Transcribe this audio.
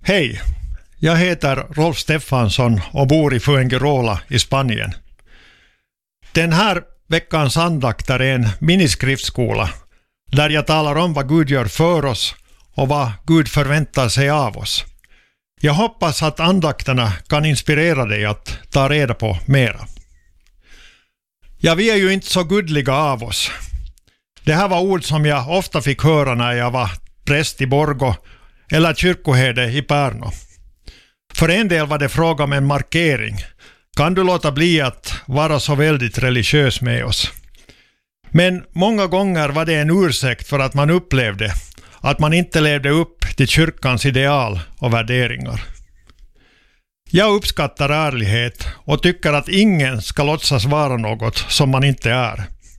Hej, jag heter Rolf Stefansson och bor i Fuengirola i Spanien. Den här veckans andakter är en miniskriftskola där jag talar om vad Gud gör för oss och vad Gud förväntar sig av oss. Jag hoppas att andakterna kan inspirera dig att ta reda på mera. Ja, vi är ju inte så gudliga av oss. Det här var ord som jag ofta fick höra när jag var präst i Borgå eller kyrkoherde i Pärno. För en del var det fråga om en markering. Kan du låta bli att vara så väldigt religiös med oss? Men många gånger var det en ursäkt för att man upplevde att man inte levde upp till kyrkans ideal och värderingar. Jag uppskattar ärlighet och tycker att ingen ska låtsas vara något som man inte är.